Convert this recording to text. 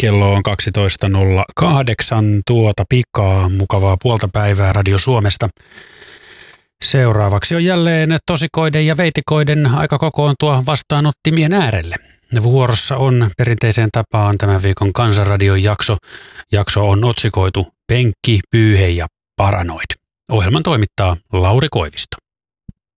Kello on 12.08. Tuota pikaa, mukavaa puolta päivää Radio Suomesta. Seuraavaksi on jälleen tosikoiden ja veitikoiden aika kokoontua vastaanottimien äärelle. Vuorossa on perinteiseen tapaan tämän viikon Kansanradion jakso. Jakso on otsikoitu Penkki, Pyyhe ja Paranoid. Ohjelman toimittaa Lauri Koivisto.